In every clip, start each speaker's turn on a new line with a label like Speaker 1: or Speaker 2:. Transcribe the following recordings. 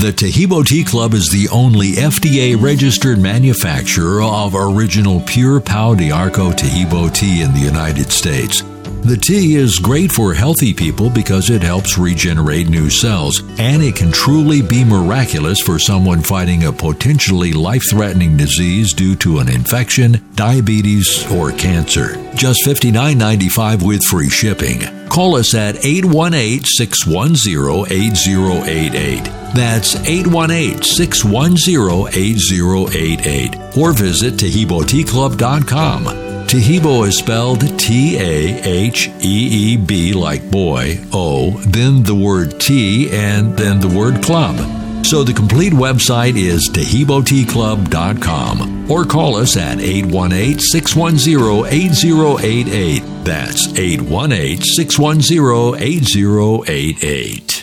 Speaker 1: The Taheebo Tea Club is the only FDA-registered manufacturer of original pure Pau d'Arco Taheebo tea in the United States. The tea is great for healthy people because it helps regenerate new cells, and it can truly be miraculous for someone fighting a potentially life-threatening disease due to an infection, diabetes, or cancer. Just $59.95 with free shipping. Call us at 818-610-8088. That's 818-610-8088. Or visit TaheeboTeaClub.com. Taheebo is spelled T-A-H-E-E-B like boy, O, then the word tea, and then the word club. So the complete website is TaheeboTeaClub.com. Or call us at 818-610-8088. That's 818-610-8088.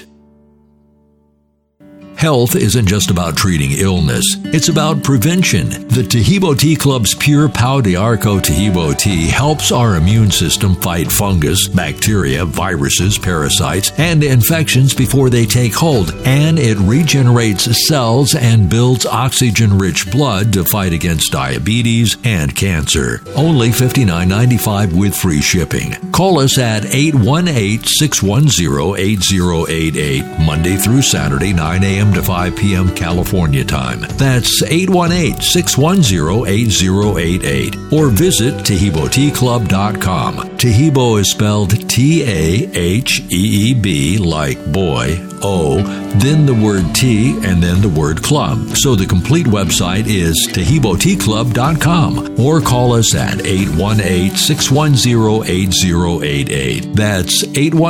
Speaker 1: Health isn't just about treating illness, it's about prevention. The Taheebo Tea Club's pure Pau d'Arco Taheebo tea helps our immune system fight fungus, bacteria, viruses, parasites, and infections before they take hold, and it regenerates cells and builds oxygen-rich blood to fight against diabetes and cancer. Only $59.95 with free shipping. Call us at 818-610-8088, Monday through Saturday, 9 a.m. to 5 p.m. California time. That's 818-610-8088. Or visit TaheeboTeaClub.com. Taheebo is spelled T-A-H-E-E-B like boy, O, then the word tea, and then the word club. So the complete website is TaheeboTeaClub.com. Or call us at 818-610-8088. That's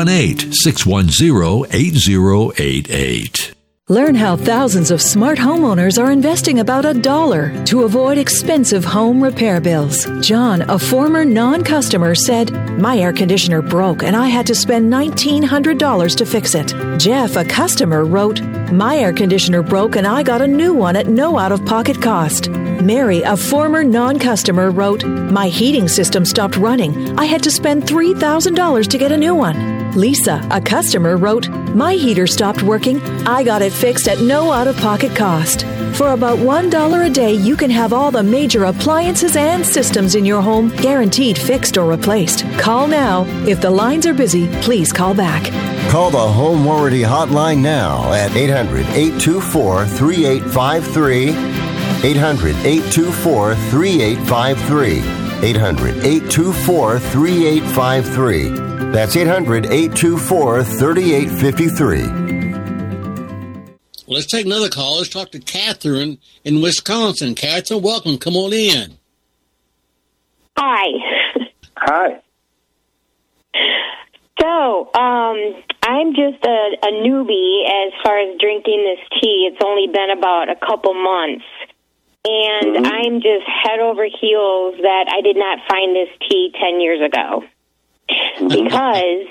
Speaker 1: 818-610-8088.
Speaker 2: Learn how thousands of smart homeowners are investing about $1 to avoid expensive home repair bills. John, a former non-customer, said, "My air conditioner broke and I had to spend $1,900 to fix it." Jeff, a customer, wrote, "My air conditioner broke and I got a new one at no out-of-pocket cost." Mary, a former non-customer, wrote, "My heating system stopped running. I had to spend $3,000 to get a new one." Lisa, a customer, wrote, "My heater stopped working. I got it fixed at no out-of-pocket cost." For about $1 a day, you can have all the major appliances and systems in your home guaranteed fixed or replaced. Call now. If the lines are busy, please call back.
Speaker 3: Call the Home Warranty Hotline now at 800-824-3853. 800-824-3853. 800-824-3853. That's 800-824-3853.
Speaker 4: Let's take another call. Let's talk to Catherine in Wisconsin. Catherine, welcome. Come on in.
Speaker 5: Hi.
Speaker 6: Hi.
Speaker 5: So, I'm just a newbie as far as drinking this tea. It's only been about a couple months. And I'm just head over heels that I did not find this tea 10 years ago. Because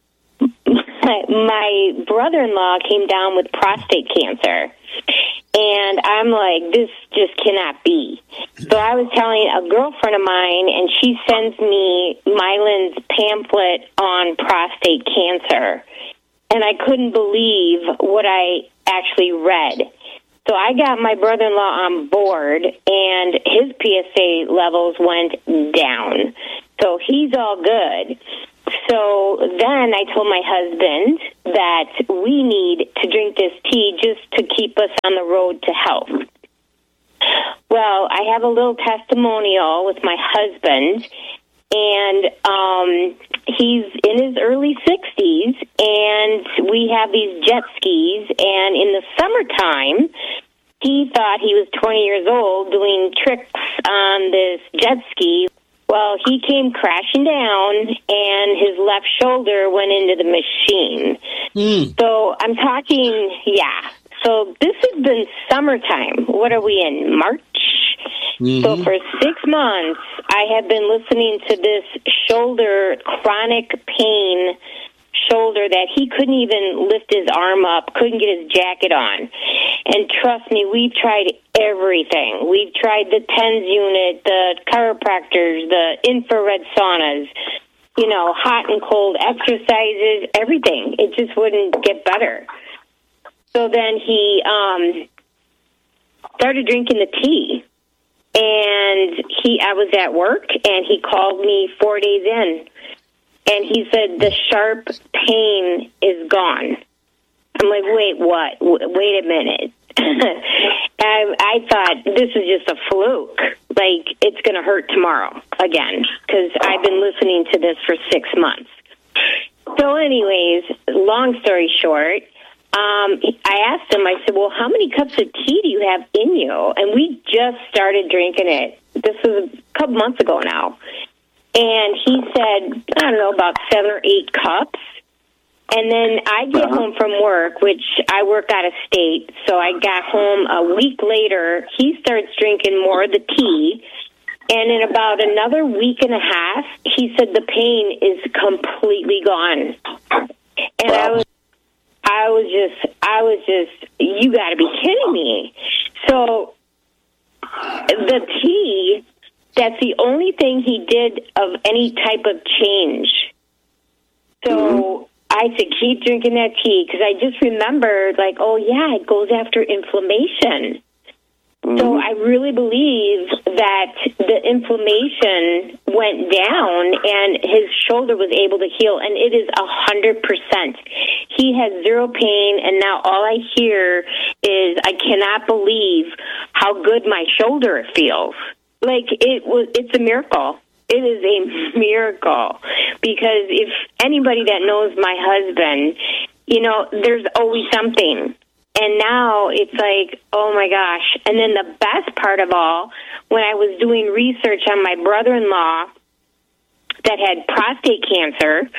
Speaker 5: my brother-in-law came down with prostate cancer. And I'm like, this just cannot be. So I was telling a girlfriend of mine, and she sends me Mylan's pamphlet on prostate cancer. And I couldn't believe what I actually read. So I got my brother-in-law on board, and his PSA levels went down. So he's all good. So then I told my husband that we need to drink this tea just to keep us on the road to health. Well, I have a little testimonial with my husband, and he's in his early 60s, and we have these jet skis, and in the summertime, he thought he was 20 years old doing tricks on this jet ski. Well, he came crashing down, and his left shoulder went into the machine. So I'm talking, So this has been summertime. What are we in, March? So for 6 months, I have been listening to this shoulder, chronic pain shoulder that he couldn't even lift his arm up, couldn't get his jacket on. And trust me, we've tried everything. We've tried the TENS unit, the chiropractors, the infrared saunas, hot and cold exercises, everything. It just wouldn't get better. So then he started drinking the tea. And I was at work, and he called me 4 days in. And he said, the sharp pain is gone. I'm like, wait, what? Wait a minute. I thought this is just a fluke. Like, it's going to hurt tomorrow again, because I've been listening to this for 6 months. So anyways, long story short, I asked him, I said, well, how many cups of tea do you have in you? And we just started drinking it. This was a couple months ago now. And he said, I don't know, about 7 or 8 cups. And then I get home from work, which I work out of state, so I got home a week later. He starts drinking more of the tea, and in about another week and a half, he said the pain is completely gone. And wow. I was just, you got to be kidding me. So the tea, that's the only thing he did of any type of change. So I said, keep drinking that tea, because I just remembered, like, oh, yeah, it goes after inflammation. So I really believe that the inflammation went down and his shoulder was able to heal, and it is 100%. He has zero pain, and now all I hear is, I cannot believe how good my shoulder feels. Like, it's a miracle. It is a miracle, because if anybody that knows my husband, you know, there's always something. And now it's like, oh, my gosh. And then the best part of all, when I was doing research on my brother-in-law that had prostate cancer,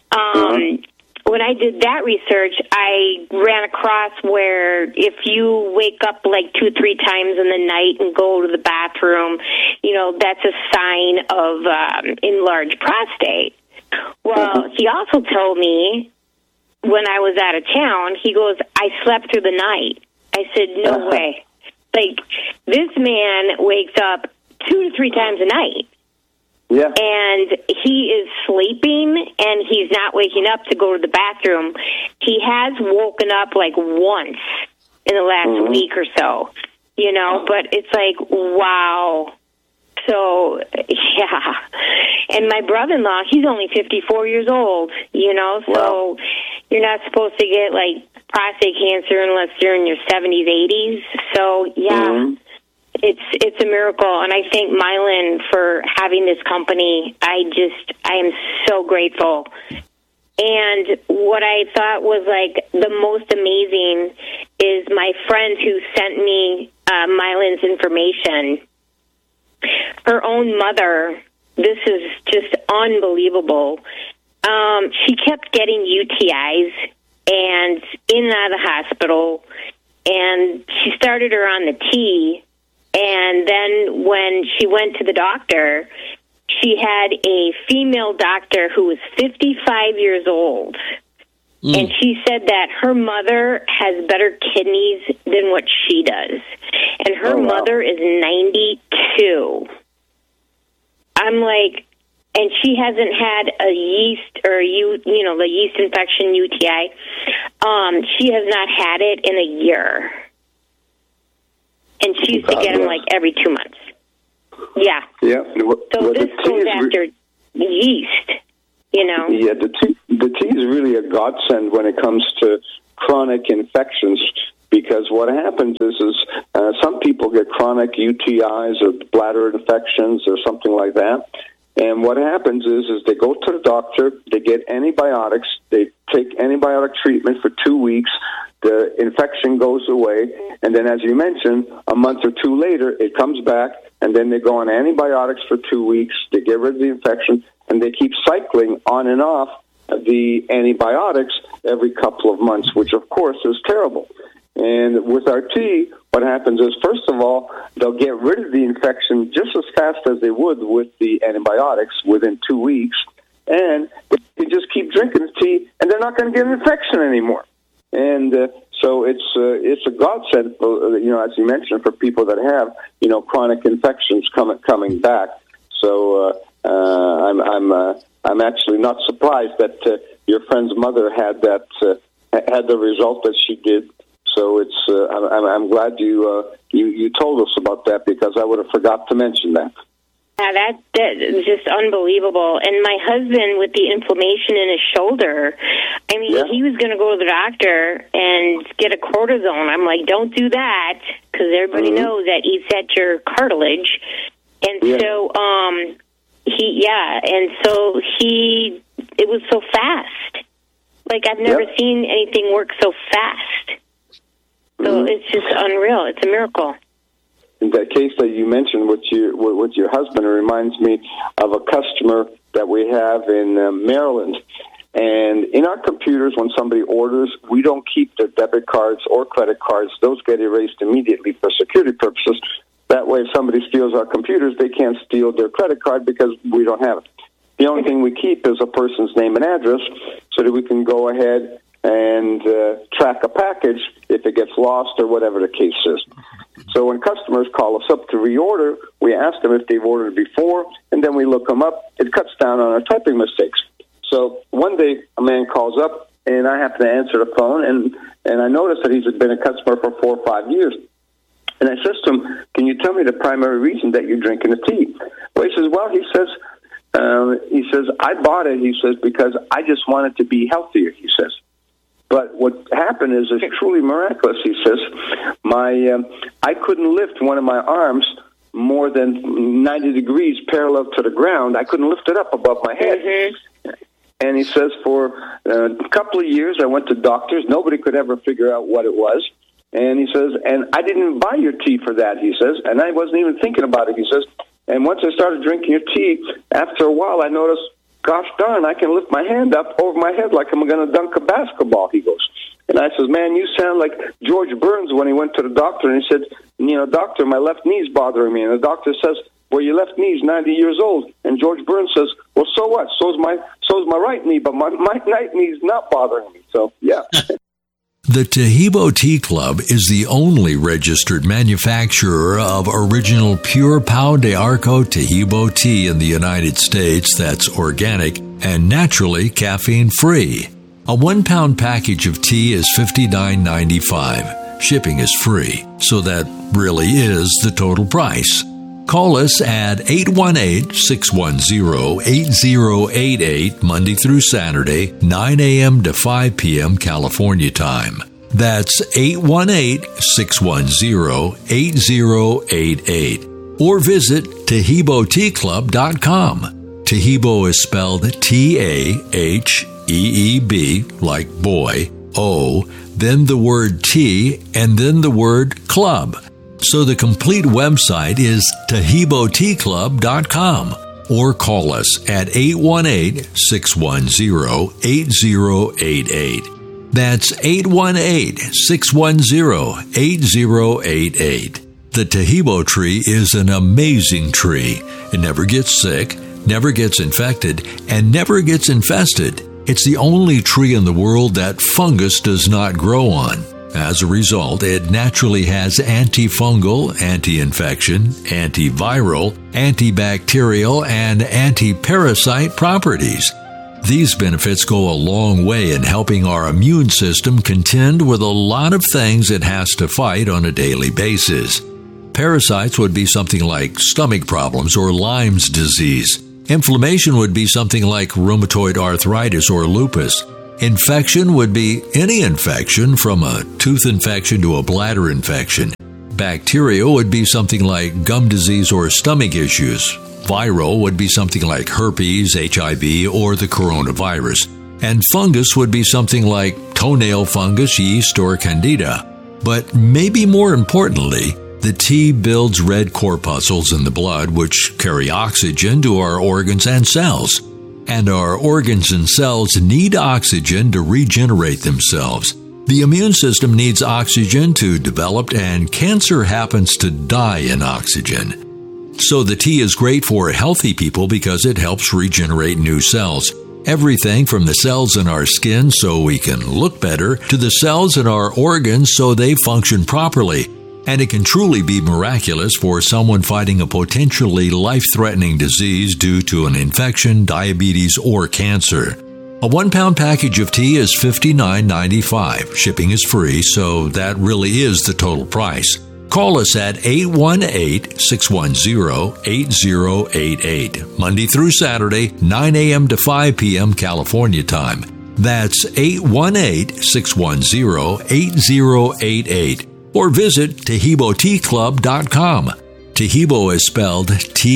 Speaker 5: when I did that research, I ran across where if you wake up like 2-3 times in the night and go to the bathroom, you know, that's a sign of enlarged prostate. Well, he also told me when I was out of town, he goes, I slept through the night. I said, no way. Like, this man wakes up 2 to 3 times a night. Yeah. And he is sleeping, and he's not waking up to go to the bathroom. He has woken up like once in the last week or so, you know, but it's like, wow. So, yeah. And my brother-in-law, he's only 54 years old, you know, so you're not supposed to get, like, prostate cancer unless you're in your 70s, 80s. So, yeah. It's a miracle, and I thank Mylan for having this company. I am so grateful. And what I thought was, like, the most amazing is my friend who sent me Mylan's information. Her own mother, this is just unbelievable. She kept getting UTIs and in and out of the hospital, and she started her on the tea. And then when she went to the doctor, she had a female doctor who was 55 years old. And she said that her mother has better kidneys than what she does. And her mother is 92. I'm like, and she hasn't had a yeast or, the yeast infection, UTI. She has not had it in a year. And she used to get them, like, every 2 months. Yeah. Yeah. So this goes after yeast, you know.
Speaker 6: Yeah, the tea is really a godsend when it comes to chronic infections, because what happens is some people get chronic UTIs or bladder infections or something like that. And what happens is they go to the doctor, they get antibiotics, they take antibiotic treatment for 2 weeks, the infection goes away, and then, as you mentioned, a month or two later, it comes back, and then they go on antibiotics for 2 weeks, they get rid of the infection, and they keep cycling on and off the antibiotics every couple of months, which, of course, is terrible. And with our tea, what happens is, first of all, they'll get rid of the infection just as fast as they would with the antibiotics within 2 weeks, and they can just keep drinking the tea, and they're not going to get an infection anymore. And so it's a godsend, as you mentioned, for people that have chronic infections coming back. So I'm actually not surprised that your friend's mother had the result that she did. So it's I'm glad you told us about that, because I would have forgot to mention that.
Speaker 5: Yeah, that is just unbelievable. And my husband, with the inflammation in his shoulder, I mean, he was going to go to the doctor and get a cortisone. I'm like, don't do that, because everybody knows that eats at your cartilage. And so, it was so fast. Like, I've never seen anything work so fast. So it's just unreal. It's a miracle.
Speaker 6: In that case that you mentioned with your husband, it reminds me of a customer that we have in Maryland. And in our computers, when somebody orders, we don't keep their debit cards or credit cards. Those get erased immediately for security purposes. That way, if somebody steals our computers, they can't steal their credit card because we don't have it. The only thing we keep is a person's name and address so that we can go ahead and track a package if it gets lost or whatever the case is. So when customers call us up to reorder, we ask them if they've ordered before, and then we look them up. It cuts down on our typing mistakes. So one day a man calls up, and I happen to answer the phone, and I notice that he's been a customer for 4 or 5 years. And I says to him, can you tell me the primary reason that you're drinking the tea? Well, he says, I bought it, he says, because I just wanted to be healthier, he says. But what happened is truly miraculous, he says. I couldn't lift one of my arms more than 90 degrees parallel to the ground. I couldn't lift it up above my head. Mm-hmm. And he says, for a couple of years, I went to doctors. Nobody could ever figure out what it was. And he says, and I didn't buy your tea for that, he says, and I wasn't even thinking about it, he says. And once I started drinking your tea, after a while, I noticed, gosh darn, I can lift my hand up over my head like I'm going to dunk a basketball, he goes. And I says, man, you sound like George Burns when he went to the doctor, and he said, doctor, my left knee's bothering me. And the doctor says, well, your left knee's 90 years old. And George Burns says, well, so what? So's my right knee, but my right knee's not bothering me. So, yeah.
Speaker 1: The Taheebo Tea Club is the only registered manufacturer of original pure Pau de Arco Taheebo tea in the United States that's organic and naturally caffeine-free. A 1-pound package of tea is $59.95. Shipping is free, so that really is the total price. Call us at 818-610-8088 Monday through Saturday, 9 a.m. to 5 p.m. California time. That's 818-610-8088. Or visit TaheeboTeaClub.com. Taheebo is spelled T-A-H-E-E-B, like boy, O, then the word tea, and then the word club. So the complete website is TaheeboTeaClub.com, or call us at 818-610-8088. That's 818-610-8088. The Taheebo tree is an amazing tree. It never gets sick, never gets infected, and never gets infested. It's the only tree in the world that fungus does not grow on. As a result, it naturally has antifungal, anti-infection, antiviral, antibacterial, and anti-parasite properties. These benefits go a long way in helping our immune system contend with a lot of things it has to fight on a daily basis. Parasites would be something like stomach problems or Lyme's disease. Inflammation would be something like rheumatoid arthritis or lupus. Infection would be any infection, from a tooth infection to a bladder infection. Bacteria would be something like gum disease or stomach issues. Viral would be something like herpes, HIV, or the coronavirus. And fungus would be something like toenail fungus, yeast, or candida. But maybe more importantly, the tea builds red corpuscles in the blood, which carry oxygen to our organs and cells. And our organs and cells need oxygen to regenerate themselves. The immune system needs oxygen to develop, and cancer happens to die in oxygen. So the tea is great for healthy people because it helps regenerate new cells. Everything from the cells in our skin so we can look better to the cells in our organs so they function properly. And it can truly be miraculous for someone fighting a potentially life-threatening disease due to an infection, diabetes, or cancer. A 1-pound package of tea is $59.95. Shipping is free, so that really is the total price. Call us at 818-610-8088. Monday through Saturday, 9 a.m. to 5 p.m. California time. That's 818-610-8088. Or visit TaheeboTeaClub.com. Taheebo is spelled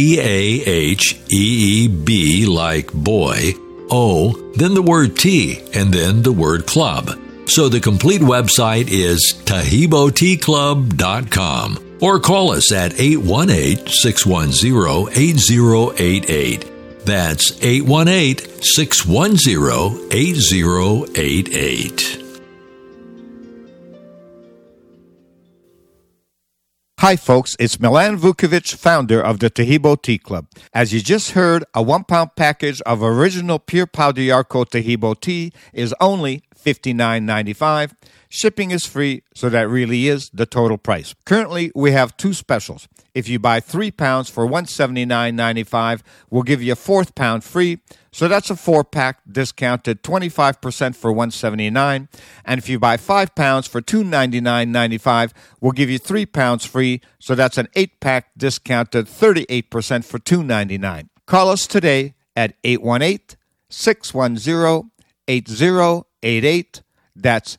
Speaker 1: T-A-H-E-E-B like boy, O, then the word tea, and then the word club. So the complete website is TaheeboTeaClub.com. Or call us at 818-610-8088. That's 818-610-8088.
Speaker 7: Hi, folks. It's Milan Vukovic, founder of the Taheebo Tea Club. As you just heard, a 1-pound package of original Pure Pau d'Arco Taheebo tea is only $59.95. Shipping is free, so that really is the total price. Currently, we have 2 specials. If you buy 3 pounds for $179.95, we'll give you a 4th pound free. So that's a 4-pack discounted 25% for $179. And if you buy 5 pounds for $299.95, we'll give you 3 pounds free. So that's an 8-pack discounted 38% for $299. Call us today at 818-610-8088. That's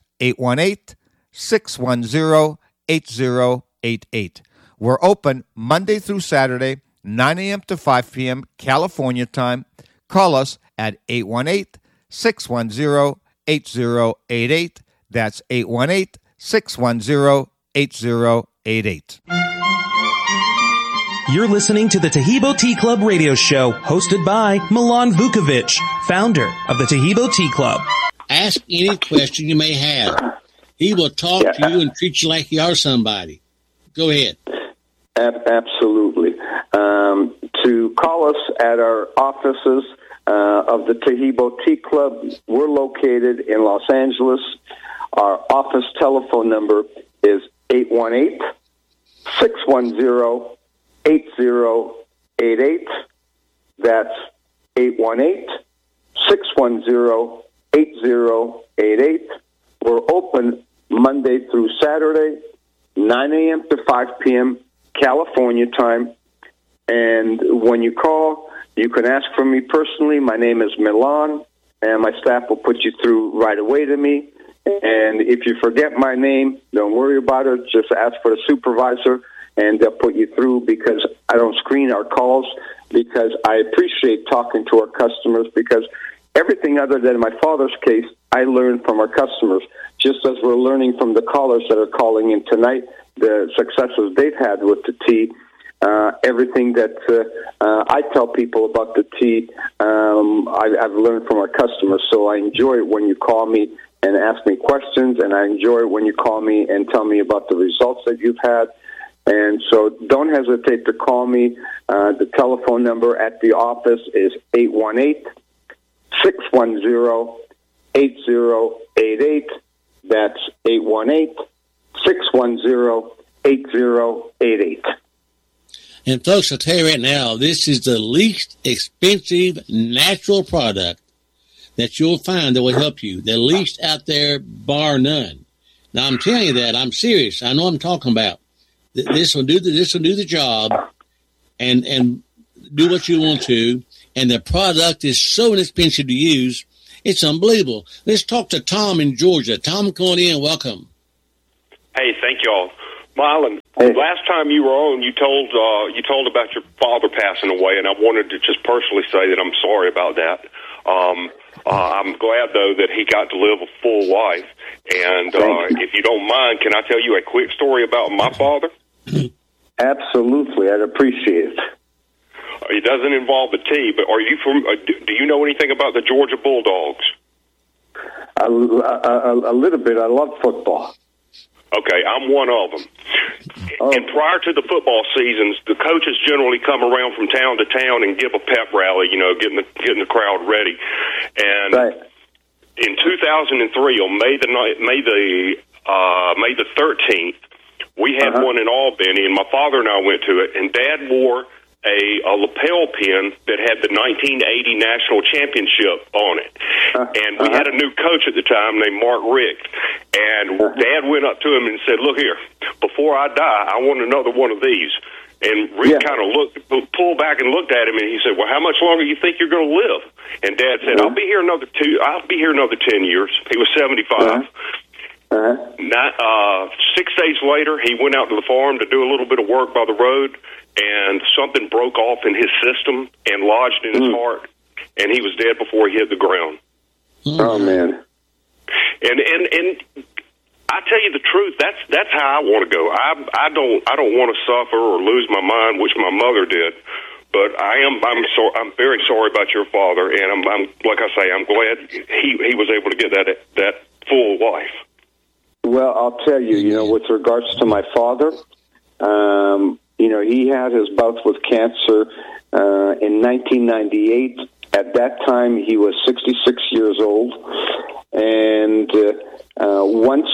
Speaker 7: 818-610-8088. We're open Monday through Saturday, 9 a.m. to 5 p.m. California time. Call us at 818-610-8088. That's 818-610-8088.
Speaker 8: You're listening to the Taheebo Tea Club radio show, hosted by Milan Vukovic, founder of the Taheebo Tea Club.
Speaker 4: Ask any question you may have. He will talk to you and treat you like you are somebody. Go ahead.
Speaker 6: Absolutely. To call us at our offices of the Taheebo Tea Club, we're located in Los Angeles. Our office telephone number is 818-610-8088. That's 818-610-8088. We're open Monday through Saturday, 9 a.m. to 5 p.m. California time. And when you call, you can ask for me personally. My name is Milan, and my staff will put you through right away to me. And if you forget my name, don't worry about it. Just ask for the supervisor, and they'll put you through, because I don't screen our calls, because I appreciate talking to our customers, because everything other than my father's case, I learned from our customers, just as we're learning from the callers that are calling in tonight, the successes they've had with the tea. Everything that I tell people about the tea, I've learned from our customers. So I enjoy it when you call me and ask me questions, and I enjoy it when you call me and tell me about the results that you've had. And so don't hesitate to call me. The telephone number at the office is 818-610-8088. That's 818-610-8088.
Speaker 4: And folks, I'll tell you right now, this is the least expensive natural product that you'll find that will help you. The least out there, bar none. Now, I'm telling you that. I'm serious. I know what I'm talking about. This will do the job and do what you want to. And the product is so inexpensive to use, it's unbelievable. Let's talk to Tom in Georgia. Tom, come on in. Welcome.
Speaker 9: Hey, thank y'all. Marlon, last time you were on, you told about your father passing away, and I wanted to just personally say that I'm sorry about that. I'm glad, though, that he got to live a full life. And if you don't mind, can I tell you a quick story about my father?
Speaker 6: Absolutely. I'd appreciate it.
Speaker 9: It doesn't involve the tea, but are you from? Do you know anything about the Georgia Bulldogs?
Speaker 6: A little bit. I love football.
Speaker 9: Okay, I'm one of them. Oh. And prior to the football seasons, the coaches generally come around from town to town and give a pep rally, getting the crowd ready. And in 2003, on May the 13th, we had one in Albany, and my father and I went to it. And Dad wore a lapel pin that had the 1980 national championship on it. And we had a new coach at the time named Mark Richt. And Dad went up to him and said, "Look here, before I die, I want another one of these." And Rick kind of pulled back and looked at him, and he said, "Well, how much longer do you think you're going to live?" And Dad said, I'll be here another 10 years. He was 75. 6 days later, he went out to the farm to do a little bit of work by the road, and something broke off in his system and lodged in his heart, and he was dead before he hit the ground.
Speaker 6: Oh, man.
Speaker 9: And I tell you the truth, that's how I want to go. I don't want to suffer or lose my mind, which my mother did. But I'm very sorry about your father, and I'm like I say, I'm glad he was able to get that full life.
Speaker 6: Well, I'll tell you, with regards to my father, he had his bout with cancer in 1998. At that time, he was 66 years old, and once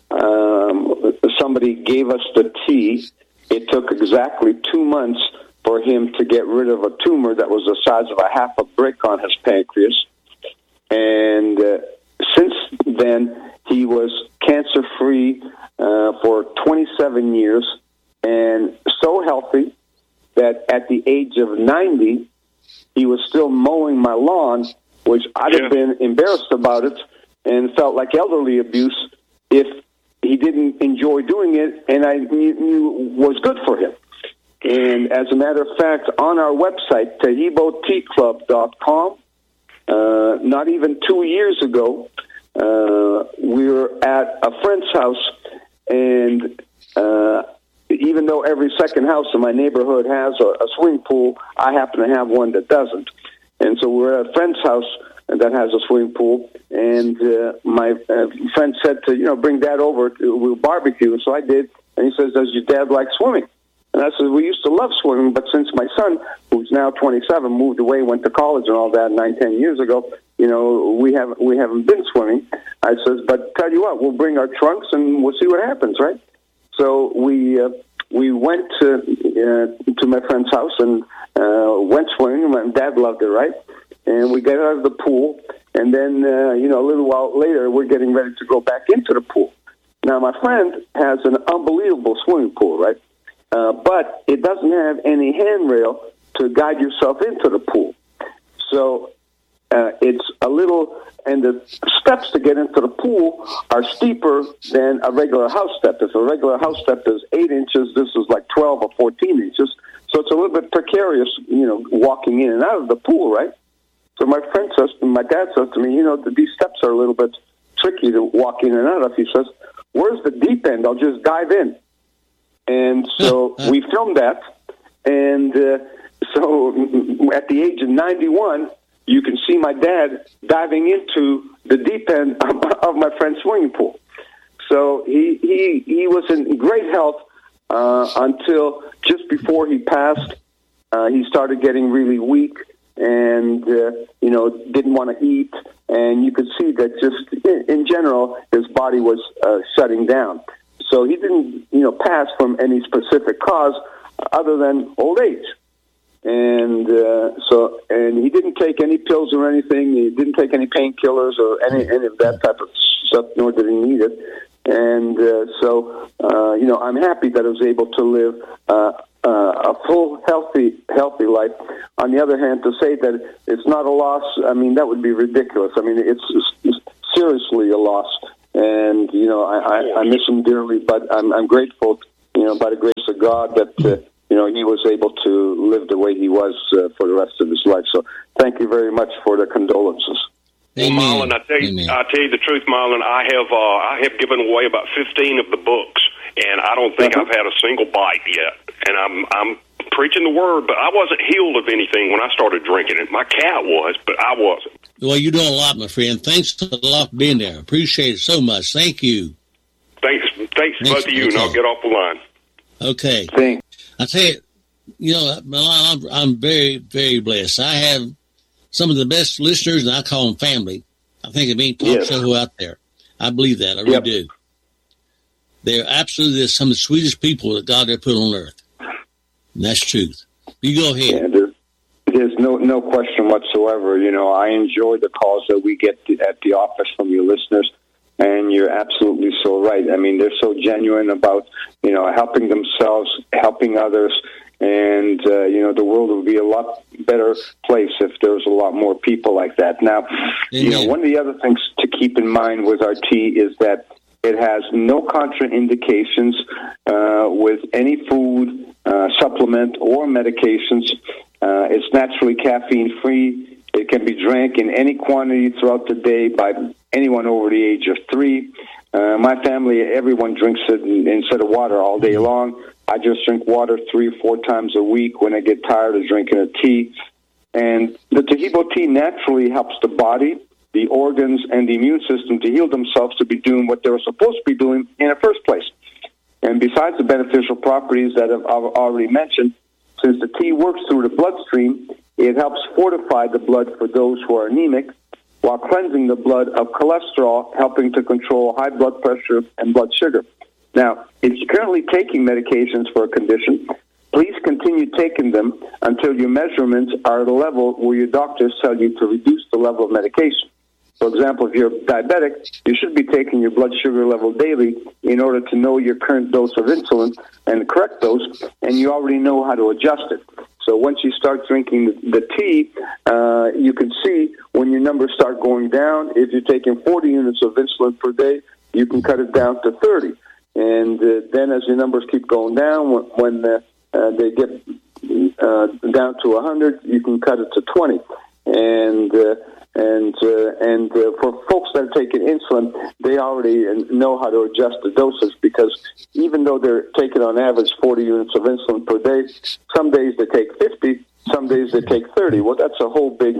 Speaker 6: somebody gave us the tea, it took exactly 2 months for him to get rid of a tumor that was the size of a half a brick on his pancreas. And since then, he was cancer-free for 27 years and so healthy that at the age of 90, he was still mowing my lawn, which I'd have been embarrassed about it and felt like elderly abuse if he didn't enjoy doing it, and I knew was good for him. And as a matter of fact, on our website, TaheeboTeaClub.com, not even 2 years ago, we were at a friend's house, and even though every second house in my neighborhood has a swimming pool, I happen to have one that doesn't. And so we're at a friend's house that has a swimming pool, and my friend said to, bring Dad over, we'll barbecue. And so I did, and he says, "Does your dad like swimming?" And I said, "We used to love swimming, but since my son, who's now 27, moved away, went to college and all that 9-10 years ago, we haven't been swimming." I says, "But tell you what, we'll bring our trunks and we'll see what happens, right?" So we went to my friend's house and went swimming. My dad loved it, right? And we got out of the pool, and then a little while later, we're getting ready to go back into the pool. Now, my friend has an unbelievable swimming pool, right? But it doesn't have any handrail to guide yourself into the pool. So it's a little, and the steps to get into the pool are steeper than a regular house step. If a regular house step is 8 inches, this is like 12 or 14 inches. So it's a little bit precarious, walking in and out of the pool, right? So my dad says to me, these steps are a little bit tricky to walk in and out of. He says, "Where's the deep end? I'll just dive in." And so we filmed that. And so at the age of 91, you can see my dad diving into the deep end of my friend's swimming pool. So he was in great health until just before he passed. He started getting really weak and, didn't want to eat. And you could see that just in general, his body was shutting down. So he didn't, pass from any specific cause other than old age. And and he didn't take any pills or anything. He didn't take any painkillers or any of that type of stuff, nor did he need it. And I'm happy that I was able to live a full, healthy life. On the other hand, to say that it's not a loss, that would be ridiculous. It's seriously a loss. And, I miss him dearly, but I'm grateful, by the grace of God that, he was able to live the way he was for the rest of his life. So thank you very much for the condolences.
Speaker 9: Well, Marlon, I tell you the truth, Marlon. I have given away about 15 of the books, and I don't think I've had a single bite yet. And I'm preaching the word, but I wasn't healed of anything when I started drinking it. My cat was, but I wasn't.
Speaker 4: Well, you're doing a lot, my friend. Thanks a lot for being there. Appreciate it so much. Thank you.
Speaker 9: Thanks both of you, and I'll get off the line.
Speaker 4: Okay.
Speaker 6: Thanks.
Speaker 4: I tell you, Milan, I'm very, very blessed. I have some of the best listeners, and I call them family. I think of any talk show out there. I believe that. I really do. They're absolutely some of the sweetest people that God ever put on earth. And that's truth. You go ahead.
Speaker 6: Yeah, there's no question whatsoever. You know, I enjoy the calls that we get at the office from your listeners, and you're absolutely so right. I mean, they're so genuine about, you know, helping themselves, helping others, and, you know, the world would be a lot better place if there was a lot more people like that. Now, you know, one of the other things to keep in mind with our tea is that it has no contraindications with any food, supplement, or medications. It's naturally caffeine-free. It can be drank in any quantity throughout the day by anyone over the age of 3. My family, everyone drinks it instead of water all day long. I just drink water 3 or 4 times a week when I get tired of drinking a tea. And the Taheebo tea naturally helps the body, the organs, and the immune system to heal themselves to be doing what they were supposed to be doing in the first place. And besides the beneficial properties that I've already mentioned, since the tea works through the bloodstream, it helps fortify the blood for those who are anemic, while cleansing the blood of cholesterol, helping to control high blood pressure and blood sugar. Now, if you're currently taking medications for a condition, please continue taking them until your measurements are at a level where your doctors tell you to reduce the level of medication. For example, if you're diabetic, you should be taking your blood sugar level daily in order to know your current dose of insulin and the correct dose, and you already know how to adjust it. So once you start drinking the tea, you can see when your numbers start going down. If you're taking 40 units of insulin per day, you can cut it down to 30. And then as your numbers keep going down, when they get down to 100, you can cut it to 20. And for folks that are taking insulin, they already know how to adjust the doses, because even though they're taking on average 40 units of insulin per day, some days they take 50, some days they take 30. Well, that's a whole big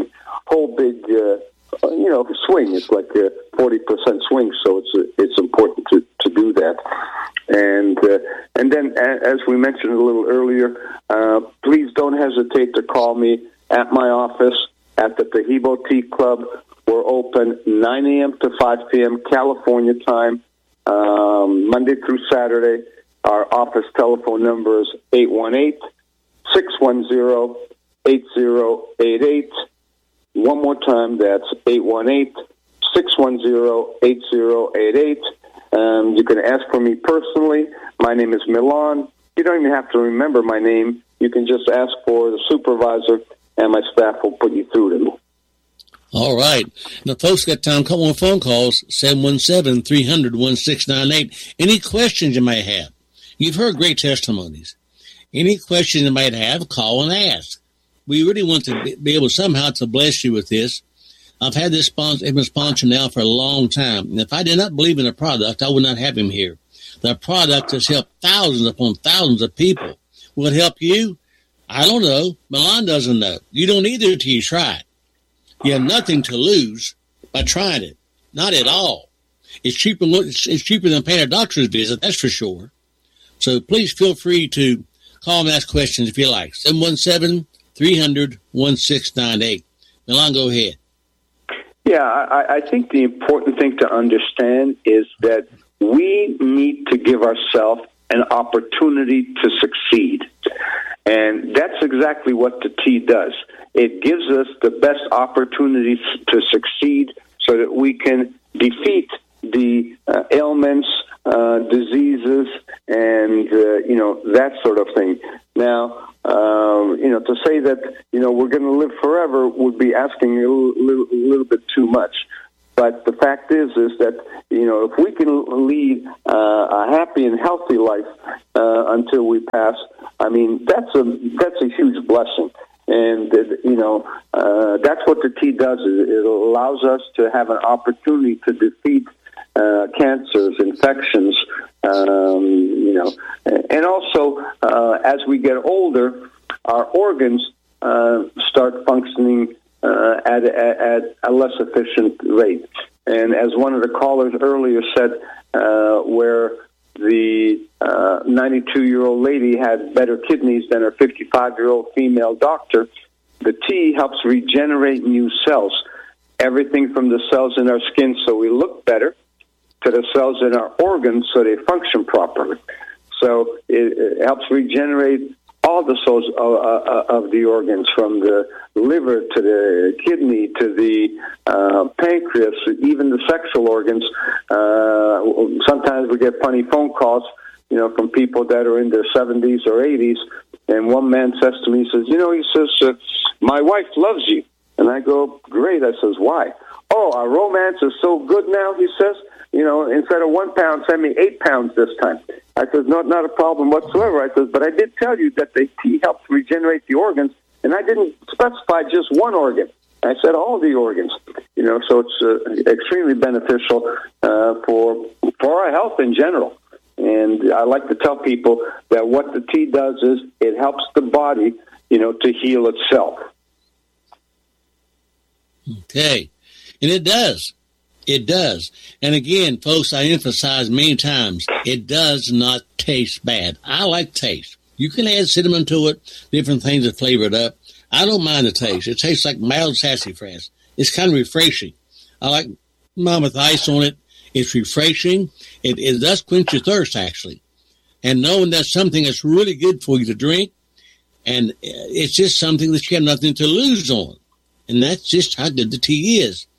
Speaker 6: swing. It's like a 40% swing, so it's important to do that. And then, as we mentioned a little earlier, please don't hesitate to call me at my office at the Taheebo Tea Club. We're open 9 a.m. to 5 p.m. California time, Monday through Saturday. Our office telephone number is 818-610-8088. One more time, that's 818-610-8088. You can ask for me personally. My name is Milan. You don't even have to remember my name. You can just ask for the supervisor, and my staff will put you through to me.
Speaker 4: All right. Now, folks, got time. Couple more phone calls, 717-300-1698. Any questions you may have? You've heard great testimonies. Any questions you might have, call and ask. We really want to be able somehow to bless you with this. I've had this sponsor now for a long time. And if I did not believe in the product, I would not have him here. The product has helped thousands upon thousands of people. Will it help you? I don't know. Milan doesn't know. You don't either until you try it. You have nothing to lose by trying it. Not at all. It's cheaper than paying a doctor's visit, that's for sure. So please feel free to call and ask questions if you like. 717-300-1698. Milan, go ahead.
Speaker 6: Yeah, I think the important thing to understand is that we need to give ourselves an opportunity to succeed. And that's exactly what the tea does. It gives us the best opportunities to succeed so that we can defeat the ailments, diseases, and, that sort of thing. Now, to say that, we're going to live forever would be asking a little bit too much. But the fact is that, if we can lead a happy and healthy life until we pass, I mean, that's a huge blessing. And, that's what the tea does. It allows us to have an opportunity to defeat cancers, infections, and also as we get older, our organs start functioning at a less efficient rate. And as one of the callers earlier said, where the 92-year-old lady had better kidneys than her 55-year-old female doctor, the tea helps regenerate new cells. Everything from the cells in our skin so we look better to the cells in our organs so they function properly. So it helps regenerate all the souls of the organs, from the liver to the kidney to the pancreas, even the sexual organs. Sometimes we get funny phone calls, from people that are in their 70s or 80s, and one man says to me, he says, my wife loves you. And I go, great. I says, why? Oh, our romance is so good now, he says. Instead of 1 pound, send me 8 pounds this time. I says, no, not a problem whatsoever. I says, but I did tell you that the tea helps regenerate the organs, and I didn't specify just one organ. I said all the organs. So it's extremely beneficial for our health in general. And I like to tell people that what the tea does is it helps the body, to heal itself.
Speaker 4: Okay. And it does. It does. And again, folks, I emphasize many times, it does not taste bad. I like taste. You can add cinnamon to it, different things that flavor it up. I don't mind the taste. It tastes like mild sassafras. It's kind of refreshing. I like mine with ice on it. It's refreshing. It does quench your thirst, actually. And knowing that's something that's really good for you to drink, and it's just something that you have nothing to lose on. And that's just how good the tea is.